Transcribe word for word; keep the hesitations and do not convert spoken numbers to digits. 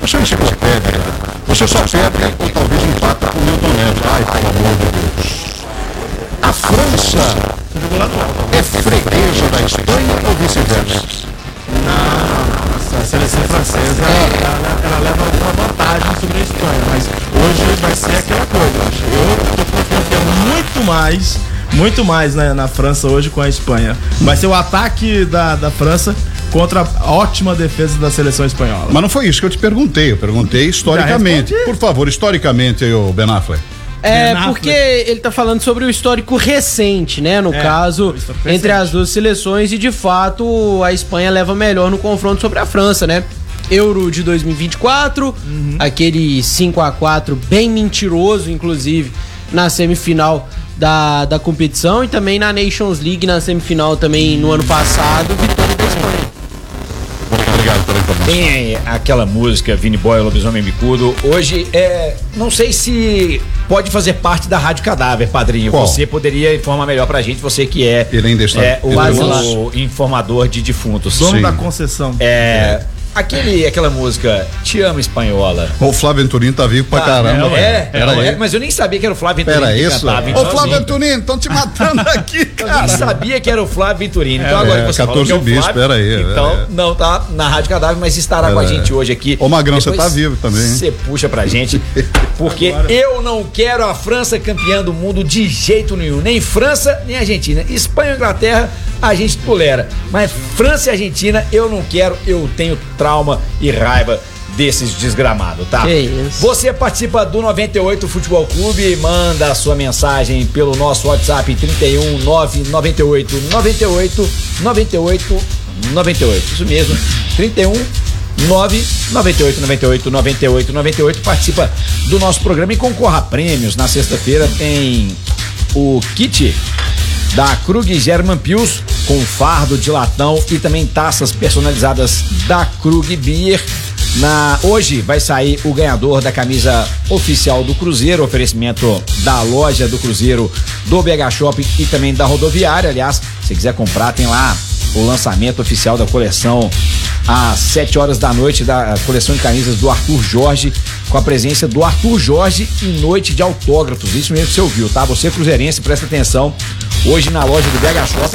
Você é uma enciclopédia. Você só perde ou talvez empata com o Milton Neves. Ai, pelo amor de Deus. A França é freguesa da Espanha ou vice-versa? Não, a seleção francesa ela, ela leva uma vantagem sobre a Espanha, mas hoje vai ser aquela coisa. Eu estou confiando muito mais, muito mais né, na França hoje com a Espanha. Vai ser o ataque da, da França contra a ótima defesa da seleção espanhola. Mas não foi isso que eu te perguntei, eu perguntei historicamente. Por favor, historicamente, aí, o Ben Affleck. É, porque ele tá falando sobre o histórico recente, né? No é, caso, entre as duas seleções, e de fato a Espanha leva melhor no confronto sobre a França, né? Euro de dois mil e vinte e quatro, uhum. aquele cinco a quatro bem mentiroso, inclusive, na semifinal da, da competição, e também na Nations League, na semifinal também no ano passado, vitória da Espanha. Obrigado pela informação. Tem aquela música Vini Boy, Lobisomem Bicudo. Hoje, é, não sei se pode fazer parte da Rádio Cadáver, padrinho. Qual? Você poderia informar melhor pra gente, você que é, Ele ainda está é o, o, o informador de defuntos. Dono da concessão. É, é. Aquele, aquela música Te Amo Espanhola. O Flávio Venturino tá vivo pra ah, caramba. Não, é, era é, mas eu nem sabia que era o Flávio Venturino. Era isso? Ô Flávio Venturino, estão te matando aqui, cara. Eu nem sabia que era o Flávio Venturino. Então é, agora você quatorze falou que é o bis, Flávio, pera aí. Então é. não tá na Rádio Cadáver, mas estará é. com a gente hoje aqui. Ô Magrão, você tá vivo também. Você puxa pra gente, porque agora... eu não quero a França campeã do mundo de jeito nenhum. Nem França, nem Argentina. Espanha e Inglaterra, a gente tolera. Mas França e Argentina, eu não quero, eu tenho trauma e raiva desses desgramados, tá? Que isso. Você participa do noventa e oito Futebol Clube, manda a sua mensagem pelo nosso WhatsApp trinta e um, nove noventa e oito, noventa e oito, noventa e oito, noventa e oito. Isso mesmo, trinta e um, nove noventa e oito, noventa e oito, noventa e oito, noventa e oito. Participa do nosso programa e concorra a prêmios. Na sexta-feira tem o kit da Krug German Pils com fardo de latão e também taças personalizadas da Krug Beer. Na, hoje vai sair o ganhador da camisa oficial do Cruzeiro, oferecimento da loja do Cruzeiro, do B H Shopping e também da rodoviária. Aliás, se quiser comprar, tem lá o lançamento oficial da coleção às sete horas da noite, da coleção de camisas do Arthur Jorge, com a presença do Arthur Jorge e noite de autógrafos. Isso mesmo que você ouviu, tá? Você cruzeirense, presta atenção. Hoje na loja do B H Shopping